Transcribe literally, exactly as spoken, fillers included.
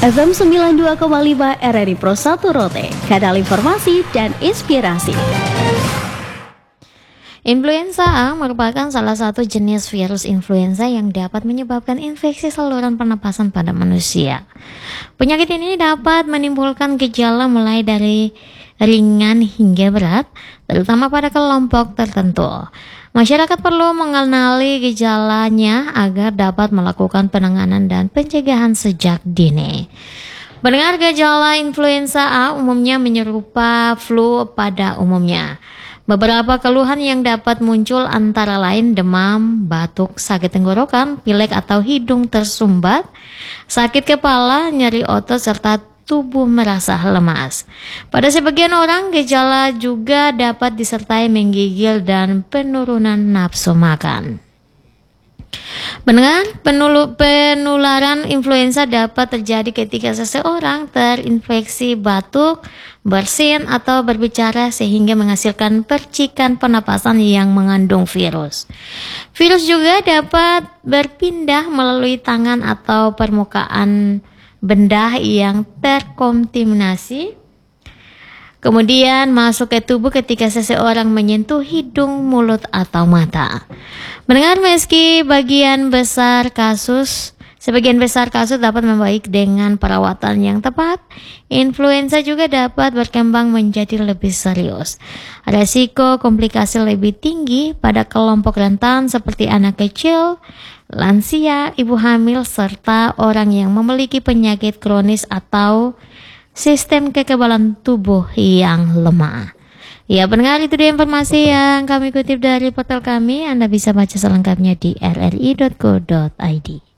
F M sembilan puluh dua koma lima R R I Pro satu Rote, kanal informasi dan inspirasi. Influenza A merupakan salah satu jenis virus influenza yang dapat menyebabkan infeksi saluran pernapasan pada manusia. Penyakit ini dapat menimbulkan gejala mulai dari ringan hingga berat, terutama pada kelompok tertentu. Masyarakat perlu mengenali gejalanya agar dapat melakukan penanganan dan pencegahan sejak dini. Mendengar gejala influenza A umumnya menyerupa flu pada umumnya. Beberapa keluhan yang dapat muncul antara lain demam, batuk, sakit tenggorokan, pilek atau hidung tersumbat, sakit kepala, nyeri otot, serta tubuh merasa lemas. Pada sebagian orang, gejala juga dapat disertai menggigil dan penurunan nafsu makan. Mendengar penulu, penularan influenza dapat terjadi ketika seseorang terinfeksi batuk, bersin, atau berbicara sehingga menghasilkan percikan pernapasan yang mengandung virus. Virus juga dapat berpindah melalui tangan atau permukaan benda yang terkontaminasi, kemudian masuk ke tubuh ketika seseorang menyentuh hidung, mulut, atau mata. Mendengar meski bagian besar kasus, sebagian besar kasus dapat membaik dengan perawatan yang tepat, influenza juga dapat berkembang menjadi lebih serius. Resiko komplikasi lebih tinggi pada kelompok rentan seperti anak kecil, lansia, ibu hamil, serta orang yang memiliki penyakit kronis atau sistem kekebalan tubuh yang lemah. Ya, pendengar, itu dia informasi yang kami kutip dari portal kami. Anda bisa baca selengkapnya di r r i dot co dot i d.